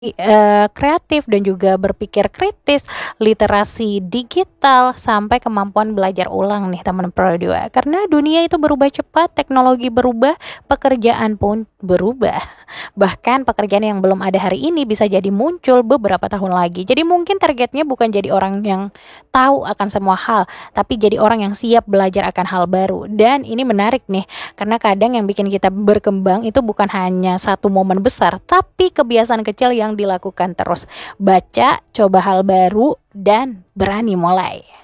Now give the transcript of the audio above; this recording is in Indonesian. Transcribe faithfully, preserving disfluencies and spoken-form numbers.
Eee, kreatif dan juga berpikir kritis, literasi digital, sampai kemampuan belajar ulang nih teman Pro dua. Karena dunia itu berubah cepat, teknologi berubah, pekerjaan pun berubah. Bahkan pekerjaan yang belum ada hari ini bisa jadi muncul beberapa tahun lagi. Jadi mungkin targetnya bukan jadi orang yang tahu akan semua hal, tapi jadi orang yang siap belajar akan hal baru. Dan ini menarik nih, karena kadang yang bikin kita berkembang itu bukan hanya satu momen besar, tapi kebiasaan kecil yang dilakukan terus. Baca, coba hal baru, dan berani mulai.